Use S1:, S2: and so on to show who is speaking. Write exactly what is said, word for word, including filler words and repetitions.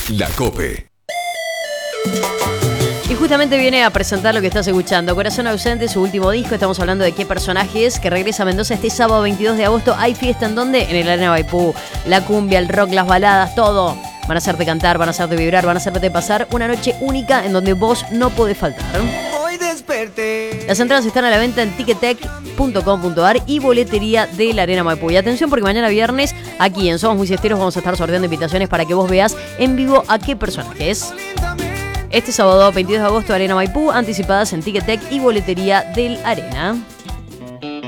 S1: La COPE.
S2: Y justamente viene a presentar lo que estás escuchando. Corazón Ausente, su último disco. Estamos hablando de qué personaje es, que regresa a Mendoza este sábado veintidós de agosto. ¿Hay fiesta en dónde? En el Arena Maipú. La cumbia, el rock, las baladas, todo. Van a hacerte cantar, van a hacerte vibrar, van a hacerte pasar una noche única en donde vos no podés faltar.
S3: Hoy desperté.
S2: Las entradas están a la venta en ticketek punto com punto ar y boletería de la Arena Maipú. Y atención, porque mañana viernes aquí en Somos Muy Siesteros vamos a estar sorteando invitaciones para que vos veas en vivo a qué personaje es. Este sábado veintidós de agosto, Arena Maipú, anticipadas en Ticketek y boletería del Arena.